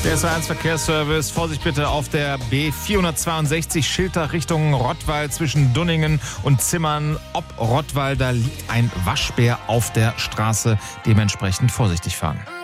Der SW1 Verkehrsservice, Vorsicht bitte auf der B462 Schiltach Richtung Rottweil zwischen Dunningen und Zimmern. Ob Rottweil, da liegt ein Waschbär auf der Straße. Dementsprechend vorsichtig fahren.